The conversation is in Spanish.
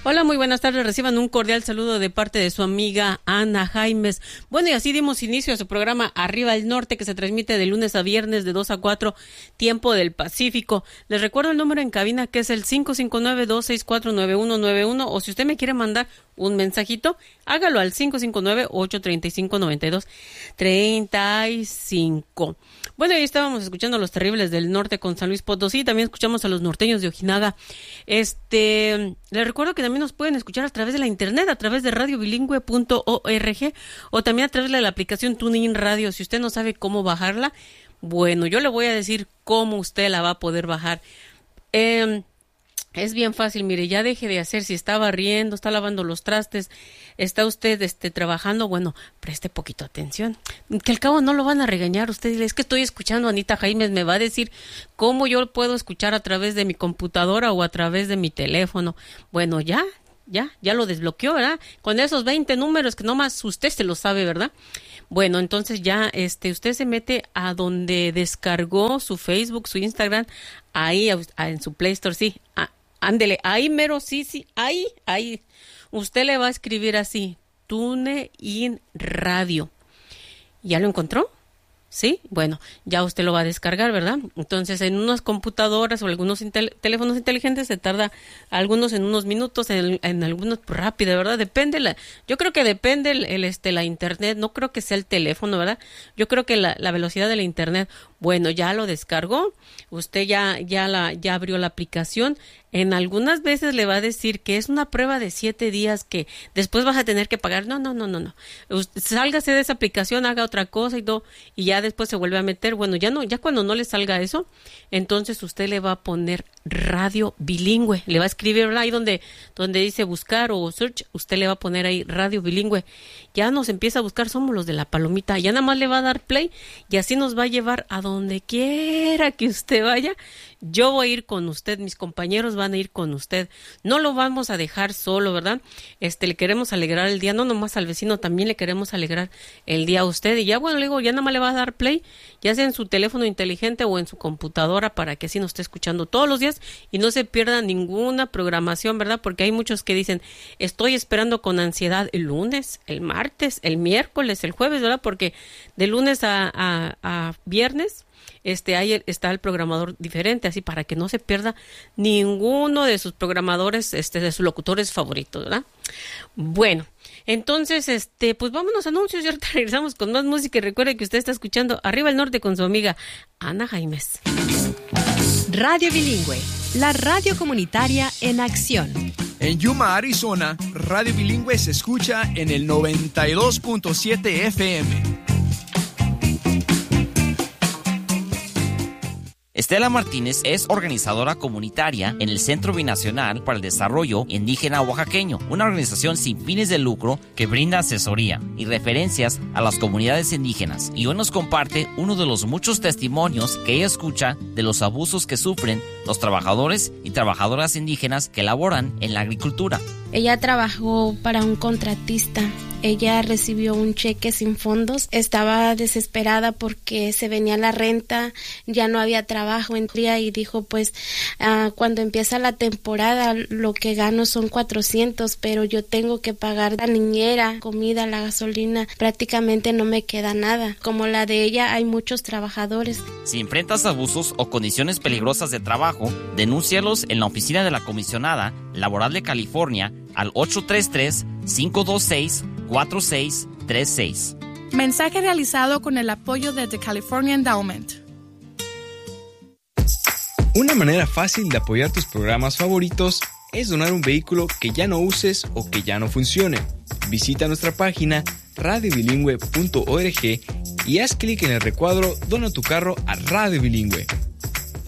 Hola, muy buenas tardes. Reciban un cordial saludo de parte de su amiga Ana Jaimes. Bueno, y así dimos inicio a su programa Arriba el Norte, que se transmite de lunes a viernes de 2 a 4, tiempo del Pacífico. Les recuerdo el número en cabina, que es el 559-264-9191, o si usted me quiere mandar un mensajito, hágalo al 559-835-9235. Bueno, ahí estábamos escuchando a los Terribles del Norte con San Luis Potosí, también escuchamos a los Norteños de Ojinaga. Les recuerdo que también nos pueden escuchar a través de la internet, a través de radiobilingüe.org, o también a través de la aplicación TuneIn Radio. Si usted no sabe cómo bajarla, bueno, yo le voy a decir cómo usted la va a poder bajar. Es bien fácil, mire, ya deje de hacer, si está barriendo, está lavando los trastes, está usted trabajando, bueno, preste poquito atención, que al cabo no lo van a regañar. Usted dice, es que estoy escuchando a Anita Jaimes, me va a decir cómo yo puedo escuchar a través de mi computadora o a través de mi teléfono. Bueno, ya lo desbloqueó, ¿verdad? Con esos 20 números que nomás usted se los sabe, ¿verdad? Bueno, entonces ya usted se mete a donde descargó su Facebook, su Instagram, ahí en su Play Store, sí, ándele, ahí mero, sí, ahí, usted le va a escribir así, TuneIn Radio. ¿Ya lo encontró? Sí, bueno, ya usted lo va a descargar, ¿verdad? Entonces, en unas computadoras o algunos teléfonos inteligentes se tarda, algunos en unos minutos, en algunos rápido, ¿verdad? Depende, yo creo que depende la internet, no creo que sea el teléfono, ¿verdad? Yo creo que la velocidad de la internet. Bueno, ya lo descargó, usted ya abrió la aplicación. En algunas veces le va a decir que es una prueba de 7 días que después vas a tener que pagar. No. Sálgase de esa aplicación, haga otra cosa y todo, y ya después se vuelve a meter. Bueno, ya cuando no le salga eso, entonces usted le va a poner radio bilingüe. Le va a escribir ahí donde dice buscar o search, usted le va a poner ahí radio bilingüe. Ya nos empieza a buscar, somos los de la palomita. Ya nada más le va a dar play y así nos va a llevar a donde quiera que usted vaya. Yo voy a ir con usted, mis compañeros van a ir con usted. No lo vamos a dejar solo, ¿verdad? Le queremos alegrar el día, no nomás al vecino, también le queremos alegrar el día a usted. Y ya, bueno, le digo, ya nada más le va a dar play, ya sea en su teléfono inteligente o en su computadora, para que así nos esté escuchando todos los días y no se pierda ninguna programación, ¿verdad? Porque hay muchos que dicen, estoy esperando con ansiedad el lunes, el martes, el miércoles, el jueves, ¿verdad? Porque de lunes a viernes ahí está el programador diferente, así para que no se pierda ninguno de sus programadores, de sus locutores favoritos, ¿verdad? Bueno, entonces, pues vámonos a anuncios y ahorita regresamos con más música. Y recuerde que usted está escuchando Arriba el Norte con su amiga Ana Jaimes. Radio Bilingüe, la radio comunitaria en acción. En Yuma, Arizona, Radio Bilingüe se escucha en el 92.7 FM. Estela Martínez es organizadora comunitaria en el Centro Binacional para el Desarrollo Indígena Oaxaqueño, una organización sin fines de lucro que brinda asesoría y referencias a las comunidades indígenas. Y hoy nos comparte uno de los muchos testimonios que ella escucha de los abusos que sufren los trabajadores y trabajadoras indígenas que laboran en la agricultura. Ella trabajó para un contratista. Ella recibió un cheque sin fondos, estaba desesperada porque se venía la renta, ya no había trabajo en día y dijo, pues cuando empieza la temporada lo que gano son 400, pero yo tengo que pagar la niñera, comida, la gasolina, prácticamente no me queda nada. Como la de ella hay muchos trabajadores. Si enfrentas abusos o condiciones peligrosas de trabajo, denúncialos en la oficina de la Comisionada Laboral de California al 833-526-4636. Mensaje realizado con el apoyo de The California Endowment. Una manera fácil de apoyar tus programas favoritos es donar un vehículo que ya no uses o que ya no funcione. Visita nuestra página radiobilingüe.org y haz clic en el recuadro Dona tu carro a Radio Bilingüe.